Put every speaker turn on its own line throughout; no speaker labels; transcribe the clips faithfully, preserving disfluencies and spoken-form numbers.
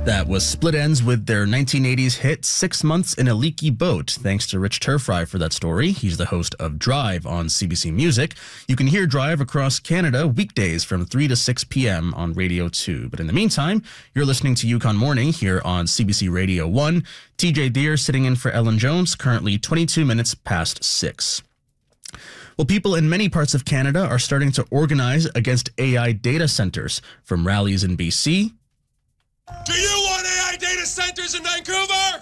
That was Split Enz with their nineteen eighties hit Six Months in a Leaky Boat. Thanks to Rich Turfry for that story. He's the host of Drive on C B C Music. You can hear Drive across Canada weekdays from three to six p.m. on Radio two. But in the meantime, you're listening to Yukon Morning here on C B C Radio one. T J Deer sitting in for Ellen Jones, currently twenty-two minutes past six. Well, people in many parts of Canada are starting to organize against A I data centers, from rallies in B C.
Do you want A I data centers in Vancouver?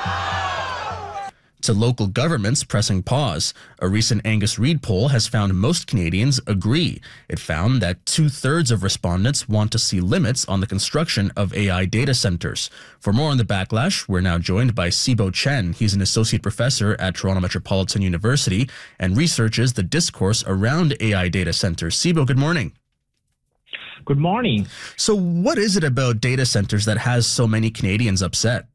To local governments pressing pause. A recent Angus Reid poll has found most Canadians agree. It found that two-thirds of respondents want to see limits on the construction of A I data centers. For more on the backlash, we're now joined by Sibo Chen. He's an associate professor at Toronto Metropolitan University and researches the discourse around A I data centers. Sibo, good morning.
Good morning.
So what is it about data centers that has so many Canadians upset?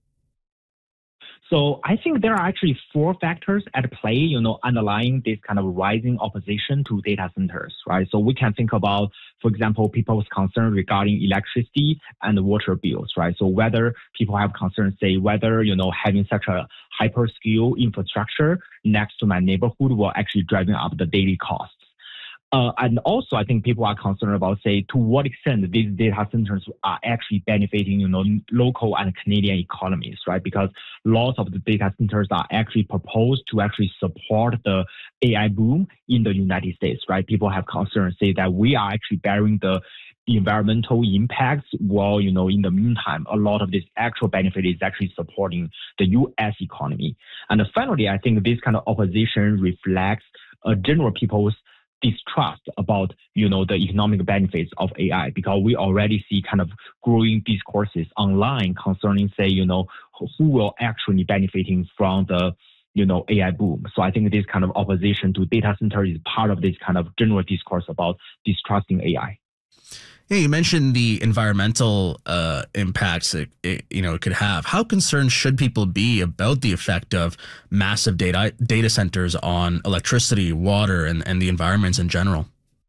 So I think there are actually four factors at play, you know, underlying this kind of rising opposition to data centers, right? So we can think about, for example, people's concern regarding electricity and water bills, right? So whether people have concerns, say, whether, you know, having such a hyperscale infrastructure next to my neighborhood will actually driving up the daily costs. Uh, and also, I think people are concerned about, say, to what extent these data centers are actually benefiting, you know, local and Canadian economies, right? Because lots of the data centers are actually proposed to actually support the A I boom in the United States, right? People have concerns, say, that we are actually bearing the environmental impacts, while, you know, in the meantime, a lot of this actual benefit is actually supporting the U S economy. And finally, I think this kind of opposition reflects uh, general people's distrust about, you know, the economic benefits of A I, because we already see kind of growing discourses online concerning, say, you know, who will actually benefiting from the, you know, A I boom. So I think this kind of opposition to data center is part of this kind of general discourse about distrusting A I.
Yeah, you mentioned the environmental uh, impacts it, it, you know, it could have. How concerned should people be about the effect of massive data data centers on electricity, water, and, and the environments in general?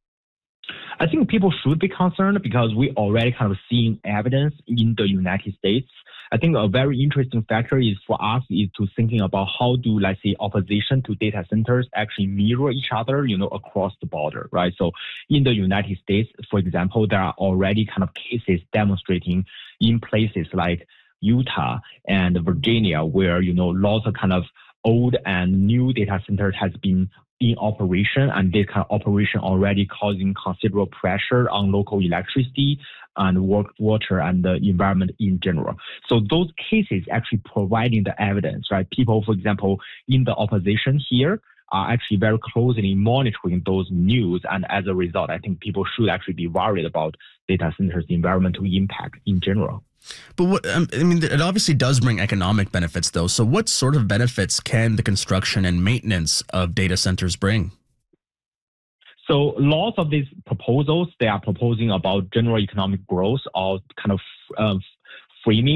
I think people should be concerned because we already kind of seeing evidence in the United States. I think a very interesting factor is for us is to thinking about how do, let's say, opposition to data centers actually mirror each other, you know, across the border, right? So in the United States, for example, there are already kind of cases demonstrating in places like Utah and Virginia where, you know, lots of kind of old and new data centers has been in operation, and this kind of operation already causing considerable pressure on local electricity and water and the environment in general. So those cases actually providing the evidence, right? People, for example, in the opposition here are actually very closely monitoring those news. And as a result, I think people should actually be worried about data centers' environmental impact in general.
But what, um, I mean, it obviously does bring economic benefits, though. So what sort of benefits can the construction and maintenance of data centers bring?
So lots of these proposals, they are proposing about general economic growth or kind of uh, framing